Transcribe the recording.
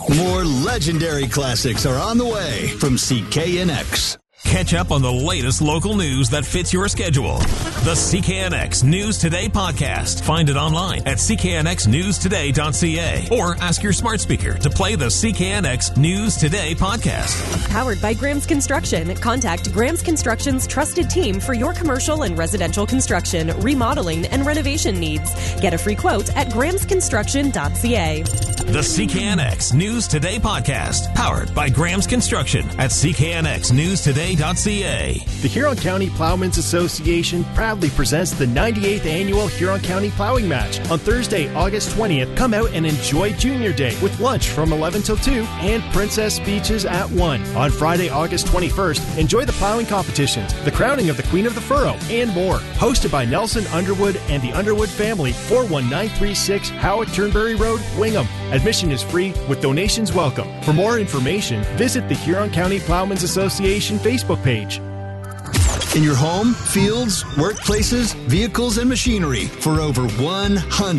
More legendary classics are on the way from CKNX. Catch up on the latest local news that fits your schedule. The CKNX News Today podcast. Find it online at cknxnewstoday.ca or ask your smart speaker to play the CKNX News Today podcast. Powered by Graham's Construction. Contact Graham's Construction's trusted team for your commercial and residential construction, remodeling, and renovation needs. Get a free quote at grahamsconstruction.ca. The CKNX News Today podcast. Powered by Graham's Construction at cknxnewstoday.ca. The Huron County Plowmen's Association proudly presents the 98th Annual Huron County Plowing Match. On Thursday, August 20th, come out and enjoy Junior Day with lunch from 11 till 2 and Princess Speeches at 1. On Friday, August 21st, enjoy the plowing competitions, the crowning of the Queen of the Furrow, and more. Hosted by Nelson Underwood and the Underwood family, 41936 Howick Turnberry Road, Wingham. Admission is free with donations welcome. For more information, visit the Huron County Plowmen's Association Facebook page. In your home, fields, workplaces, vehicles, and machinery for over 100